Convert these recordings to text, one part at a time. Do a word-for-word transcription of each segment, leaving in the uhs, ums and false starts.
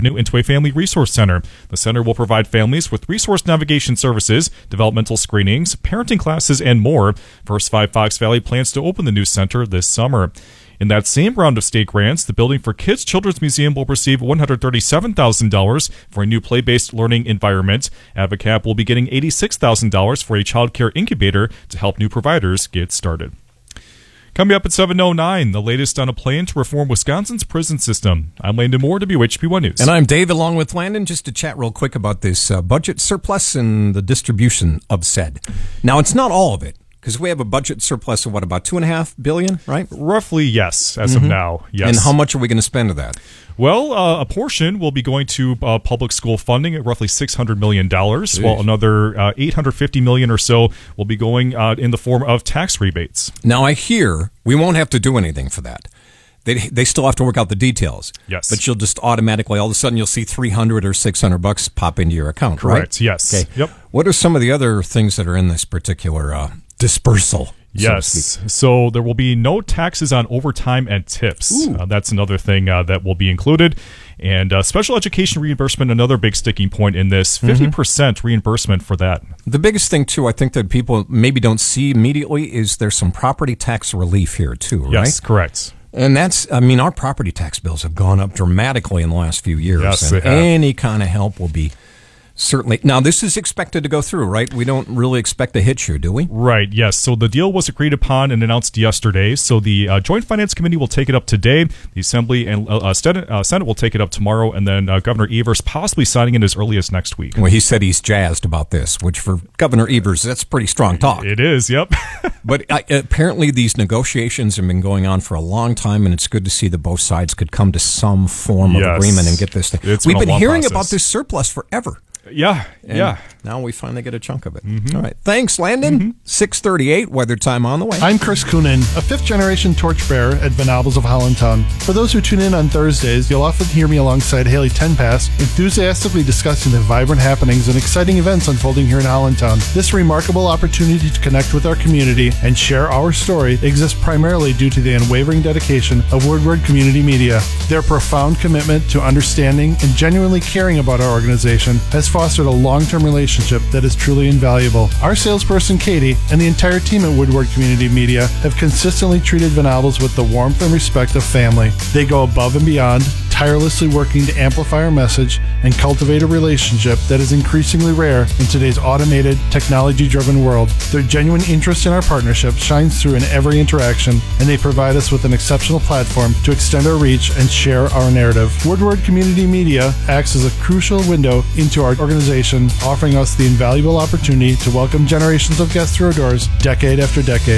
Avenue into a family resource center. The center will provide families with resource navigation services, developmental screenings, parenting classes, and more. First Five Fox Valley plans to open the new center this summer. In that same round of state grants, the Building for Kids Children's Museum will receive one hundred thirty-seven thousand dollars for a new play-based learning environment. AdvoCap will be getting eighty-six thousand dollars for a child care incubator to help new providers get started. Coming up at seven oh nine, the latest on a plan to reform Wisconsin's prison system. I'm Landon Moore, W H B one News. And I'm Dave, along with Landon, just to chat real quick about this uh, budget surplus and the distribution of said. Now, it's not all of it. Because we have a budget surplus of, what, about two and a half billion, right? Roughly, yes, as mm-hmm. of now, yes. And how much are we going to spend of that? Well, uh, a portion will be going to uh, public school funding at roughly six hundred million dollars, while another uh, eight hundred fifty million dollars or so will be going uh, in the form of tax rebates. Now, I hear we won't have to do anything for that. They they still have to work out the details. Yes. But you'll just automatically, all of a sudden, you'll see three hundred or six hundred bucks pop into your account, Correct, right? yes. Okay. Yep. What are some of the other things that are in this particular uh, dispersal? Yes. So, so there will be no taxes on overtime and tips. Uh, that's another thing uh, that will be included. And uh, special education reimbursement, another big sticking point in this, fifty percent mm-hmm. reimbursement for that. The biggest thing, too, I think that people maybe don't see immediately is there's some property tax relief here, too, right? Yes, correct. And that's, I mean, our property tax bills have gone up dramatically in the last few years. Yes, and they have. Any kind of help will be certainly. Now, this is expected to go through, right? We don't really expect a hitch here, do we? Right, yes. So the deal was agreed upon and announced yesterday. So the uh, Joint Finance Committee will take it up today. The Assembly and uh, Senate, uh, Senate will take it up tomorrow. And then uh, Governor Evers possibly signing it as early as next week. Well, he said he's jazzed about this, which for Governor Evers, that's pretty strong talk. It is, yep. But uh, apparently these negotiations have been going on for a long time, and it's good to see that both sides could come to some form of yes. agreement and get this thing. It's We've been, been hearing process. about this surplus forever. Yeah, and yeah. Now we finally get a chunk of it. Mm-hmm. All right. Thanks, Landon. Mm-hmm. six thirty-eight, weather time on the way. I'm Chris Coonan, a fifth-generation torchbearer at Van Albels of Hollandtown. For those who tune in on Thursdays, you'll often hear me alongside Haley Tenpass, enthusiastically discussing the vibrant happenings and exciting events unfolding here in Hollandtown. This remarkable opportunity to connect with our community and share our story exists primarily due to the unwavering dedication of Woodward Community Media. Their profound commitment to understanding and genuinely caring about our organization has fostered a long-term relationship that is truly invaluable. Our salesperson, Katie, and the entire team at Woodward Community Media have consistently treated Van Albels with the warmth and respect of family. They go above and beyond, tirelessly working to amplify our message and cultivate a relationship that is increasingly rare in today's automated, technology-driven world. Their genuine interest in our partnership shines through in every interaction, and they provide us with an exceptional platform to extend our reach and share our narrative. Woodward Community Media acts as a crucial window into our organization, offering us the invaluable opportunity to welcome generations of guests through our doors decade after decade.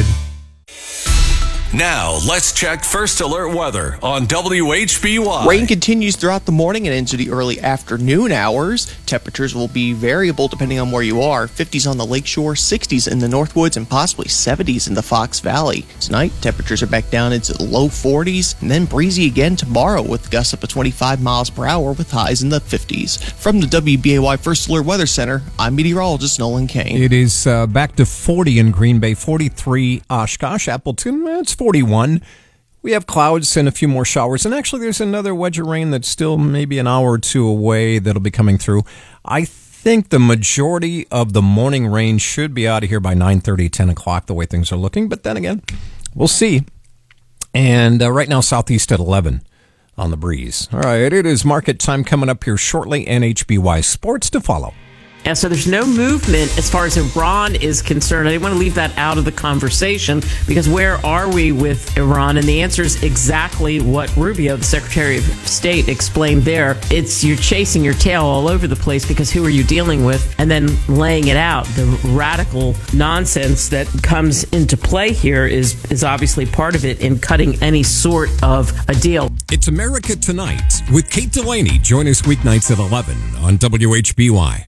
Now, let's check First Alert weather on W H B Y. Rain continues throughout the morning and into the early afternoon hours. Temperatures will be variable depending on where you are. fifties on the lakeshore, sixties in the Northwoods, and possibly seventies in the Fox Valley. Tonight, temperatures are back down into the low forties, and then breezy again tomorrow with gusts up to twenty-five miles per hour with highs in the fifties. From the W B A Y First Alert Weather Center, I'm meteorologist Nolan Kane. It is uh, back to forty in Green Bay, forty-three Oshkosh, Appleton. It's forty-one. We have clouds and a few more showers. And actually, there's another wedge of rain that's still maybe an hour or two away that'll be coming through. I think the majority of the morning rain should be out of here by nine thirty, ten o'clock, the way things are looking. But then again, we'll see. And uh, right now, southeast at eleven on the breeze. All right, it is market time coming up here shortly. N H B Y Sports to follow. Yeah, so there's no movement as far as Iran is concerned. I didn't want to leave that out of the conversation because where are we with Iran? And the answer is exactly what Rubio, the Secretary of State, explained there. It's you're chasing your tail all over the place because who are you dealing with? And then laying it out. The radical nonsense that comes into play here is, is obviously part of it in cutting any sort of a deal. It's America Tonight with Kate Delaney. Join us weeknights at eleven on W H B Y.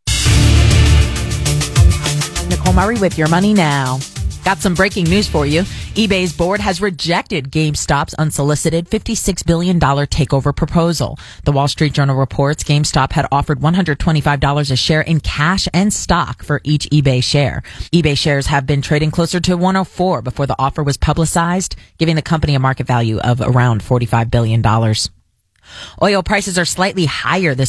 Nicole Murray with Your Money Now. Got some breaking news for you. eBay's board has rejected GameStop's unsolicited fifty-six billion dollars takeover proposal. The Wall Street Journal reports GameStop had offered one hundred twenty-five dollars a share in cash and stock for each eBay share. eBay shares have been trading closer to one oh four before the offer was publicized, giving the company a market value of around forty-five billion dollars. Oil prices are slightly higher this